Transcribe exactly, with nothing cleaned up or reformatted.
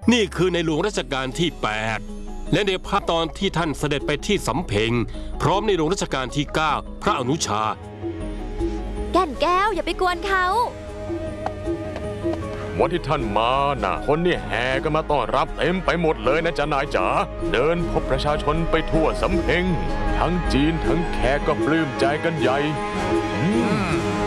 นี่คือในหลวงรัชกาลที่แปดและในภาพตอนที่ท่านเสด็จไปที่สำเพ็งพร้อมในหลวงรัชกาลที่เก้าพระอนุชาแก่นแก้วอย่าไปกวนเขาวันที่ท่านมาน่ะคนนี่แห่กันมาต้อนรับเต็มไปหมดเลยนะจ๊ะนายจ๋าเดินพบประชาชนไปทั่วสำเพ็งทั้งจีนทั้งแขกก็ปลื้มใจกันใหญ่